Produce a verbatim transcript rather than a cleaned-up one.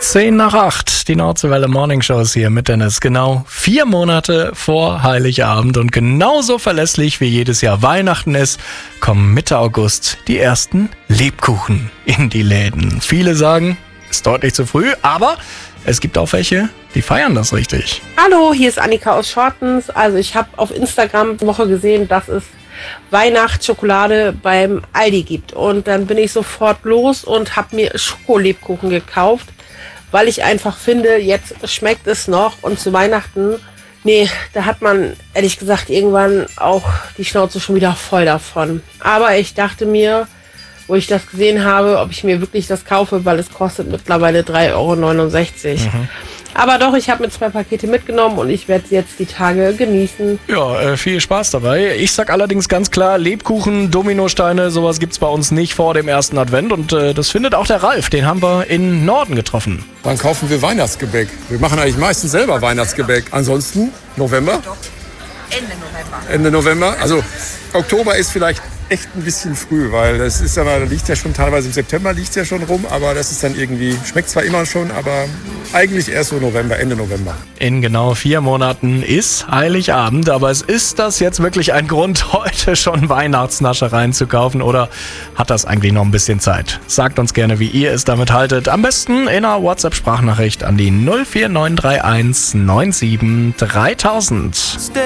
Zehn nach acht, die Nordseewelle Morning Show ist hier mit Dennis. Genau vier Monate vor Heiligabend und genauso verlässlich wie jedes Jahr Weihnachten ist, kommen Mitte August die ersten Lebkuchen in die Läden. Viele sagen, ist deutlich zu früh, aber es gibt auch welche, die feiern das richtig. Hallo, hier ist Annika aus Schortens. Also ich habe auf Instagram eine Woche gesehen, dass es Weihnachtsschokolade beim Aldi gibt. Und dann bin ich sofort los und habe mir Schokolebkuchen gekauft, weil ich einfach finde, jetzt schmeckt es noch und zu Weihnachten, nee, da hat man ehrlich gesagt irgendwann auch die Schnauze schon wieder voll davon. Aber ich dachte mir, wo ich das gesehen habe, ob ich mir wirklich das kaufe, weil es kostet mittlerweile drei Euro neunundsechzig. Mhm. Aber doch, ich habe mir zwei Pakete mitgenommen und ich werde jetzt die Tage genießen. Ja, äh, viel Spaß dabei. Ich sag allerdings ganz klar, Lebkuchen, Dominosteine, sowas gibt's bei uns nicht vor dem ersten Advent. Und äh, das findet auch der Ralf, den haben wir in Norden getroffen. Dann kaufen wir Weihnachtsgebäck. Wir machen eigentlich meistens selber Weihnachtsgebäck. Ansonsten November? Ende November. Ende November. Also Oktober ist vielleicht echt ein bisschen früh, weil das ist ja, da liegt ja schon teilweise im September liegt ja schon rum, aber das ist dann irgendwie, schmeckt zwar immer schon, aber eigentlich erst so November, Ende November. In genau vier Monaten ist Heiligabend, aber es ist das jetzt wirklich ein Grund, heute schon Weihnachtsnaschereien zu kaufen oder hat das eigentlich noch ein bisschen Zeit? Sagt uns gerne, wie ihr es damit haltet. Am besten in einer WhatsApp-Sprachnachricht an die null vier neun drei eins neun sieben dreitausend.